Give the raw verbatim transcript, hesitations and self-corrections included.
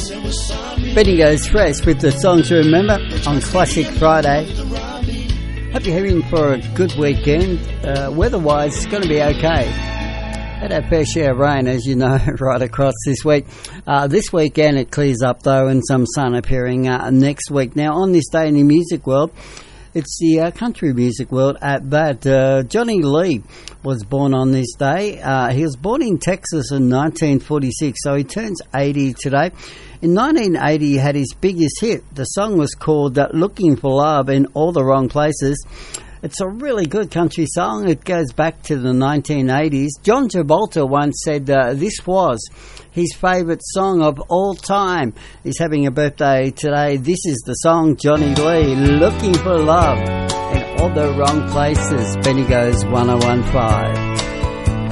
Benny Goes Fresh with the song to remember on Classic Friday. Hope you're heading for a good weekend. Uh, weather-wise, it's going to be okay. Had our fair share of rain, as you know, right across this week. Uh, this weekend it clears up, though, and some sun appearing uh, next week. Now, on this day in the music world, it's the uh, country music world at bat. Uh, Johnny Lee was born on this day. Uh, he was born in Texas in nineteen forty-six, so he turns eighty today. In nineteen eighty, he had his biggest hit. The song was called uh, Looking for Love in All the Wrong Places. It's a really good country song. It goes back to the nineteen eighties. John Travolta once said uh, this was his favourite song of all time. He's having a birthday today. This is the song, Johnny Lee, Looking for Love in All the Wrong Places. Benny Goes one oh one point five.